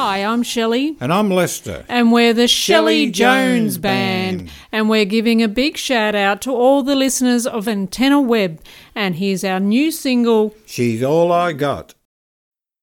Hi, I'm Shelley. And I'm Lester. And we're the Shelley Shelley Jones Jones Band. Band. And we're giving a big shout out to all the listeners of Antenna Web. And here's our new single, She's All I Got.